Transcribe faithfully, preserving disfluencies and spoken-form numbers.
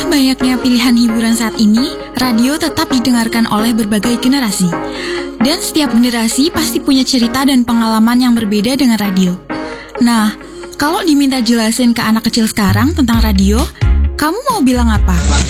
banyaknya pilihan hiburan saat ini, radio tetap didengarkan oleh berbagai generasi. Dan setiap generasi pasti punya cerita dan pengalaman yang berbeda dengan radio. Nah, kalau diminta jelasin ke anak kecil sekarang tentang radio, kamu mau bilang apa?